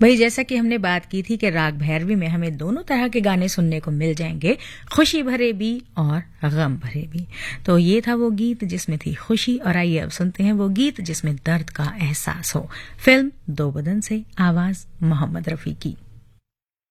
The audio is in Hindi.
वही जैसा कि हमने बात की थी कि राग भैरवी में हमें दोनों तरह के गाने सुनने को मिल जाएंगे, खुशी भरे भी और गम भरे भी। तो ये था वो गीत जिसमें थी खुशी, और आइए अब सुनते हैं वो गीत जिसमें दर्द का एहसास हो। फिल्म दो बदन से, आवाज मोहम्मद रफी की।